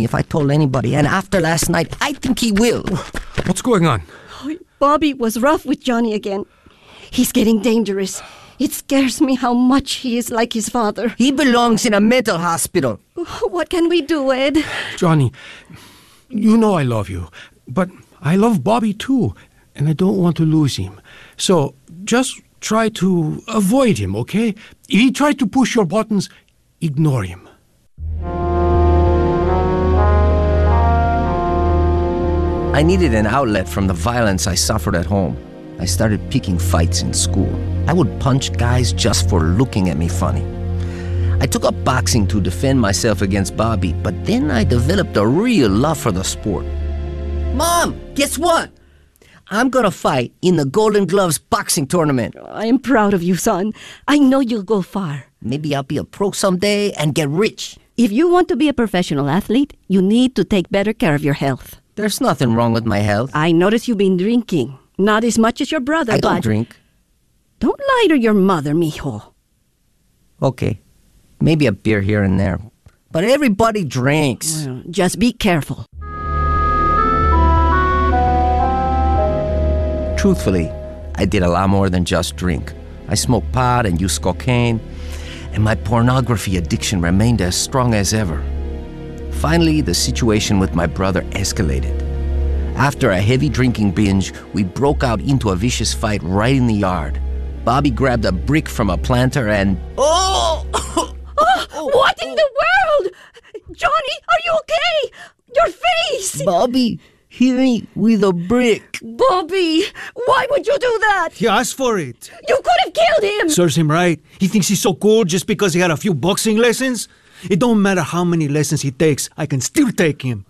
me if I told anybody. And after last night, I think he will. What's going on? Bobby was rough with Johnny again. He's getting dangerous. It scares me how much he is like his father. He belongs in a mental hospital. What can we do, Ed? Johnny, you know I love you, but I love Bobby too, and I don't want to lose him. So just try to avoid him, okay? If he tries to push your buttons, ignore him. I needed an outlet from the violence I suffered at home. I started picking fights in school. I would punch guys just for looking at me funny. I took up boxing to defend myself against Bobby, but then I developed a real love for the sport. Mom, guess what? I'm gonna fight in the Golden Gloves boxing tournament. I am proud of you, son. I know you'll go far. Maybe I'll be a pro someday and get rich. If you want to be a professional athlete, you need to take better care of your health. There's nothing wrong with my health. I notice you've been drinking. Not as much as your brother, I but... don't drink. Don't lie to your mother, mijo. Okay, maybe a beer here and there. But everybody drinks. Well, just be careful. Truthfully, I did a lot more than just drink. I smoked pot and used cocaine, and my pornography addiction remained as strong as ever. Finally, the situation with my brother escalated. After a heavy drinking binge, we broke out into a vicious fight right in the yard. Bobby grabbed a brick from a planter and... Oh, what in the world? Johnny, are you okay? Your face! Bobby hit me with a brick. Bobby, why would you do that? He asked for it. You could have killed him! Serves him right. He thinks he's so cool just because he had a few boxing lessons. It don't matter how many lessons he takes, I can still take him.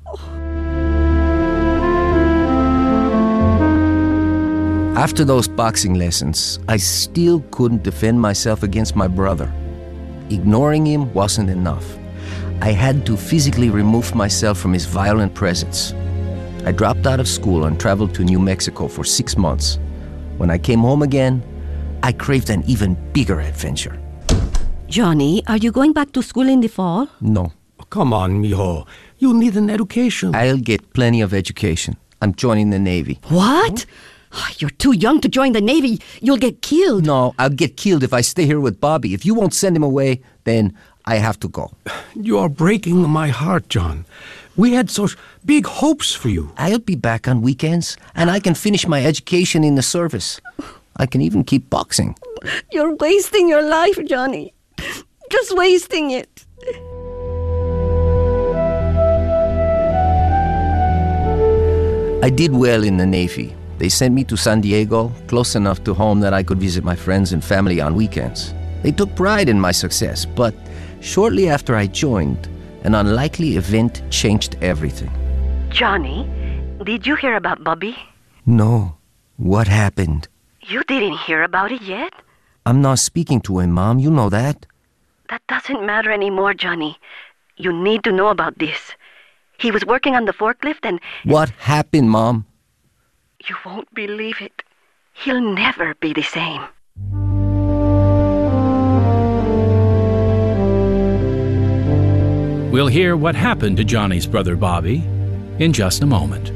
After those boxing lessons, I still couldn't defend myself against my brother. Ignoring him wasn't enough. I had to physically remove myself from his violent presence. I dropped out of school and traveled to New Mexico for 6 months. When I came home again, I craved an even bigger adventure. Johnny, are you going back to school in the fall? No. Come on, mijo. You need an education. I'll get plenty of education. I'm joining the Navy. What? You're too young to join the Navy. You'll get killed. No, I'll get killed if I stay here with Bobby. If you won't send him away, then I have to go. You are breaking my heart, John. We had such big hopes for you. I'll be back on weekends, and I can finish my education in the service. I can even keep boxing. You're wasting your life, Johnny. Just wasting it. I did well in the Navy. They sent me to San Diego, close enough to home that I could visit my friends and family on weekends. They took pride in my success, but shortly after I joined, an unlikely event changed everything. Johnny, did you hear about Bobby? No. What happened? You didn't hear about it yet? I'm not speaking to him, Mom. You know that. That doesn't matter anymore, Johnny. You need to know about this. He was working on the forklift and... What happened, Mom? You won't believe it. He'll never be the same. We'll hear what happened to Johnny's brother Bobby in just a moment.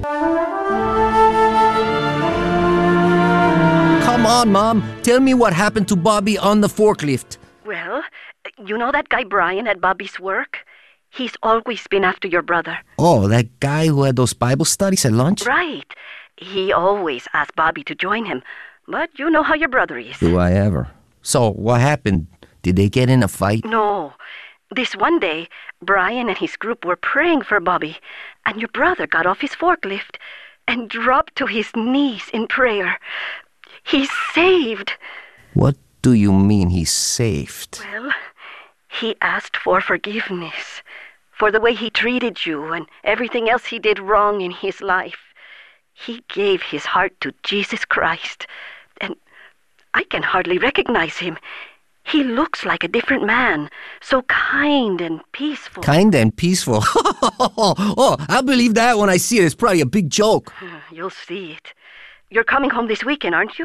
Come on, Mom. Tell me what happened to Bobby on the forklift. Well, you know that guy Brian at Bobby's work? He's always been after your brother. Oh, that guy who had those Bible studies at lunch? Right. He always asked Bobby to join him. But you know how your brother is. Do I ever? So, what happened? Did they get in a fight? No. This one day, Brian and his group were praying for Bobby, and your brother got off his forklift and dropped to his knees in prayer. He's saved. What do you mean he's saved? Well, he asked for forgiveness for the way he treated you and everything else he did wrong in his life. He gave his heart to Jesus Christ, and I can hardly recognize him. He looks like a different man, so kind and peaceful. Kind and peaceful? Oh, I'll believe that when I see it. It's probably a big joke. You'll see it. You're coming home this weekend, aren't you?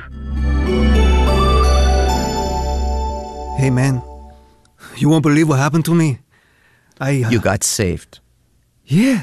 Hey, man. You won't believe what happened to me. You got saved. Yeah.